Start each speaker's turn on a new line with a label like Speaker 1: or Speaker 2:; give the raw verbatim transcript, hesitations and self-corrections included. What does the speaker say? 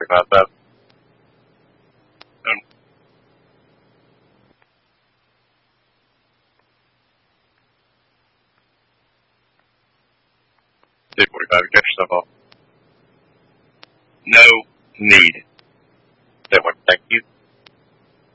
Speaker 1: about that. Um, eight forty-five, catch yourself off. No need. That one, thank you.